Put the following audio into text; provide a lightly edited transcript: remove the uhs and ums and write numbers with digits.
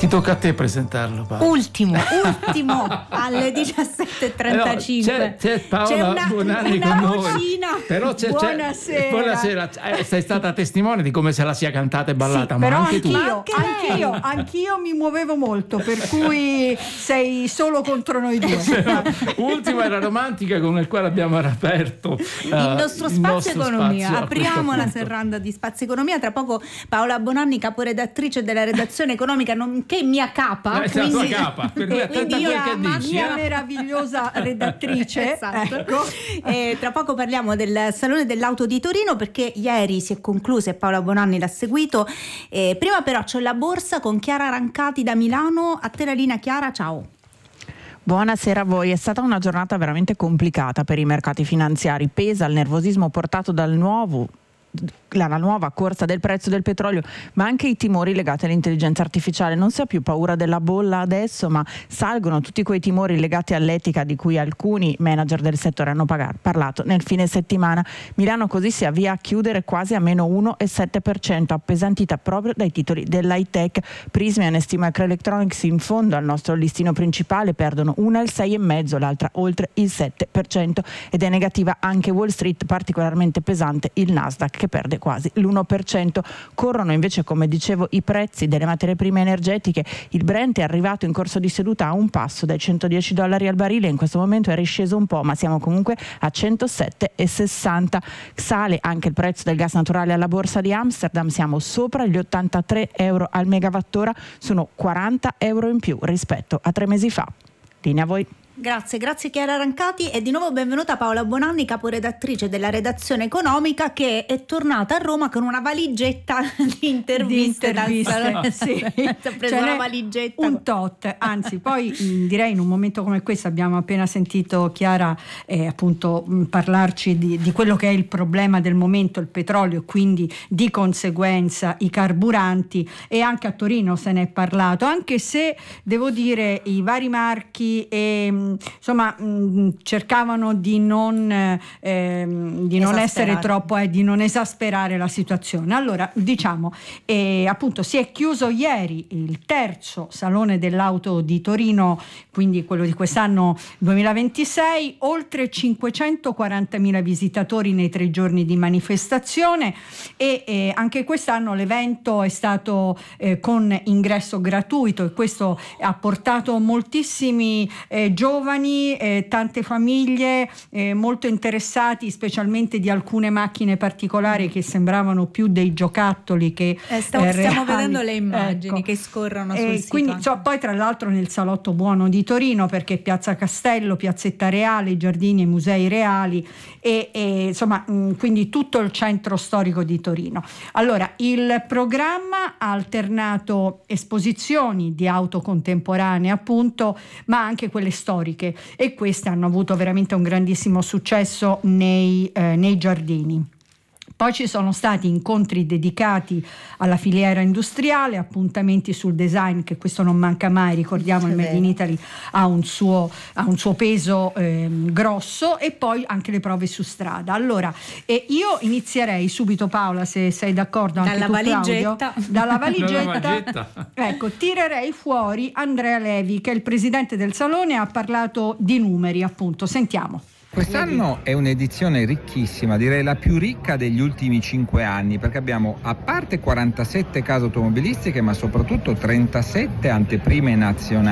Ti tocca a te presentarlo, Paola. Ultimo alle 17:35. C'è Paola Bonanni con noi. Però buonasera. Sei stata testimone di come se la sia cantata e ballata, sì, ma però anche tu. Anch'io mi muovevo molto, per cui sei solo contro noi due. Ultima era romantica, con il quale abbiamo aperto il nostro spazio economia. Spazio, apriamo la serranda di Spazio Economia. Tra poco Paola Bonanni, caporedattrice della redazione economica, nonché mia capa, la tua capa, per cui attenta a quel che dici, mia meravigliosa redattrice. Esatto. Ecco. Tra poco parliamo del Salone dell'Auto di Torino, perché ieri si è concluso e Paola Bonanni l'ha seguito. Prima però c'è la borsa con Chiara Rancati da Milano. A te la linea, Chiara, ciao. Buonasera a voi. È stata una giornata veramente complicata per i mercati finanziari. Pesa il nervosismo portato dalla nuova corsa del prezzo del petrolio, ma anche i timori legati all'intelligenza artificiale. Non si ha più paura della bolla adesso, ma salgono tutti quei timori legati all'etica di cui alcuni manager del settore hanno parlato nel fine settimana. Milano così si avvia a chiudere quasi a meno 1,7%, appesantita proprio dai titoli dell'high tech. Prysmian e ST Microelectronics, in fondo al nostro listino principale, perdono una il 6,5%, l'altra oltre il 7%, ed è negativa anche Wall Street, particolarmente pesante il Nasdaq che perde quasi l'1%. Corrono invece, come dicevo, i prezzi delle materie prime energetiche. Il Brent è arrivato in corso di seduta a un passo dai $110 al barile, in questo momento è risceso un po', ma siamo comunque a 107,60. Sale anche il prezzo del gas naturale alla borsa di Amsterdam, siamo sopra gli 83 euro al megawattora, sono 40 euro in più rispetto a 3 mesi fa. Linea a voi. Grazie Chiara Rancati, e di nuovo benvenuta Paola Bonanni, caporedattrice della redazione economica, che è tornata a Roma con una valigetta di interviste. Sì. Ha preso una valigetta, un tot, anzi poi direi in un momento come questo abbiamo appena sentito Chiara appunto parlarci di quello che è il problema del momento, il petrolio, e quindi di conseguenza i carburanti, e anche a Torino se ne è parlato, anche se devo dire i vari marchi insomma cercavano di non essere troppo, di non esasperare la situazione. Allora diciamo appunto si è chiuso ieri il terzo Salone dell'Auto di Torino, quindi quello di quest'anno 2026, oltre 540.000 visitatori nei 3 giorni di manifestazione, e anche quest'anno l'evento è stato con ingresso gratuito, e questo ha portato moltissimi giovani, tante famiglie molto interessati, specialmente di alcune macchine particolari che sembravano più dei giocattoli che stiamo vedendo le immagini, ecco, che scorrono sul sito. Quindi poi tra l'altro nel Salotto Buono di Torino, perché Piazza Castello, Piazzetta Reale, i giardini e i musei reali, e insomma quindi tutto il centro storico di Torino. Allora il programma ha alternato esposizioni di auto contemporanee appunto, ma anche quelle storiche, e queste hanno avuto veramente un grandissimo successo nei giardini. Poi ci sono stati incontri dedicati alla filiera industriale, appuntamenti sul design, che questo non manca mai, ricordiamo il Made in Italy ha un suo peso grosso, e poi anche le prove su strada. Allora io inizierei subito, Paola, se sei d'accordo, anche dalla tu, valigetta. Claudio, dalla valigetta. Ecco, tirerei fuori Andrea Levi, che è il presidente del Salone, ha parlato di numeri appunto, sentiamo. Quest'anno è un'edizione ricchissima, direi la più ricca degli ultimi 5 anni, perché abbiamo a parte 47 case automobilistiche, ma soprattutto 37 anteprime nazionali.